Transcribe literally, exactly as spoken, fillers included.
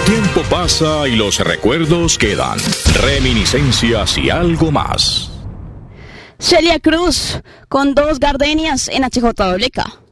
tiempo pasa y los recuerdos quedan. Reminiscencias y algo más. Celia Cruz con Dos Gardenias en H J W K.